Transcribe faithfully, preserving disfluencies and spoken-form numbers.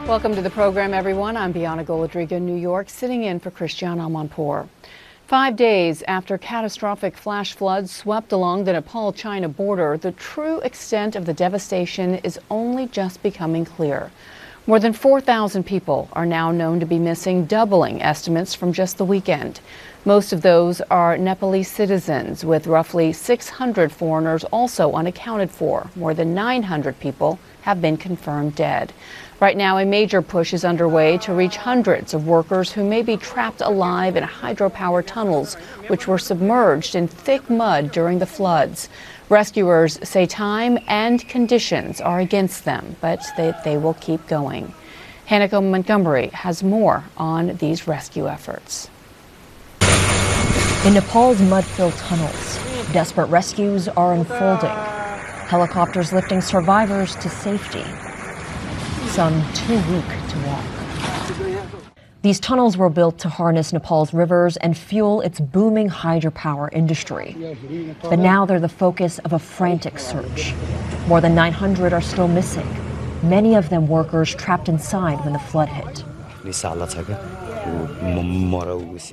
Welcome to the program, everyone. I'm Bianna Golodriga in New York, sitting in for Christiane Amanpour. Five days after catastrophic flash floods swept along the Nepal-China border, the true extent of the devastation is only just becoming clear. More than four thousand people are now known to be missing, doubling estimates from just the weekend. Most of those are Nepalese citizens, with roughly six hundred foreigners also unaccounted for. More than nine hundred people have been confirmed dead. Right now, a major push is underway to reach hundreds of workers who may be trapped alive in hydropower tunnels, which were submerged in thick mud during the floods. Rescuers say time and conditions are against them, but they, they will keep going. Hanneke Montgomery has more on these rescue efforts. In Nepal's mud-filled tunnels, desperate rescues are unfolding. Helicopters lifting survivors to safety, some too weak to walk. These tunnels were built to harness Nepal's rivers and fuel its booming hydropower industry. But now they're the focus of a frantic search. More than nine hundred are still missing, many of them workers trapped inside when the flood hit.